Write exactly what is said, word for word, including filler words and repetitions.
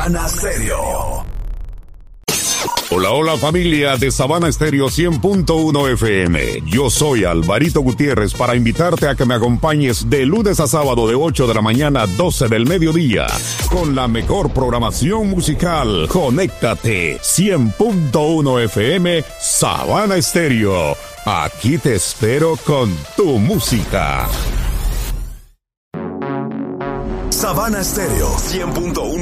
Sabana Stereo. Hola, hola familia de Sabana Stereo cien punto uno F M. Yo soy Alvarito Gutiérrez para invitarte a que me acompañes de lunes a sábado de ocho de la mañana a doce del mediodía con la mejor programación musical. Conéctate cien punto uno F M Sabana Stereo. Aquí te espero con tu música. Sabana Stereo cien punto uno